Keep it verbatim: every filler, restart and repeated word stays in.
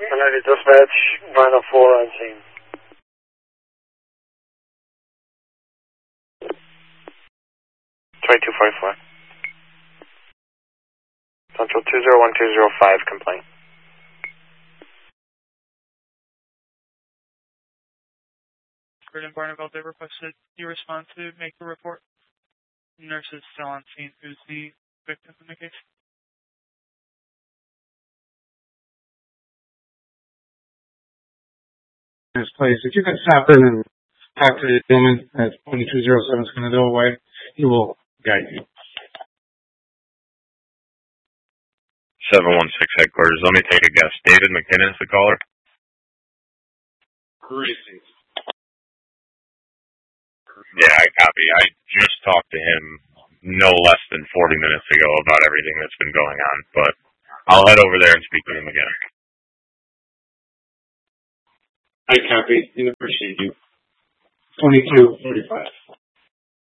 United Dispatch, nine oh four on scene. twenty-two forty-four. Central two zero one two zero five, complaint. Gordon Barneveld, they requested you respond to make the report. Nurse is still on scene. Who's the victim in the case? This place. If you can stop in and talk to the gentleman at twenty-two oh seven Shenandoah Way, he will guide you. seven one six headquarters. Let me take a guess. David McKinnon is the caller? Great. Yeah, I copy. I just talked to him no less than forty minutes ago about everything that's been going on, but I'll head over there and speak with him again. I copy and appreciate you. twenty-two forty-five.